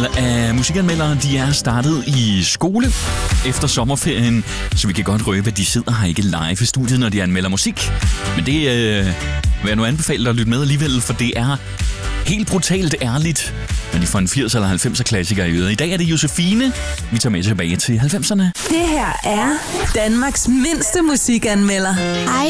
flertal af musikanmeldere, de er startet i skole efter sommerferien, så vi kan godt røbe, at de sidder her ikke live i studiet, når de anmelder musik. Men det vil jeg nu anbefale at lytte med alligevel, for det er helt brutalt ærligt, når de får en 80'er eller 90'er klassiker i øret. I dag er det Josefine, vi tager med tilbage til 90'erne. Det her er Danmarks mindste musikanmelder. Hej,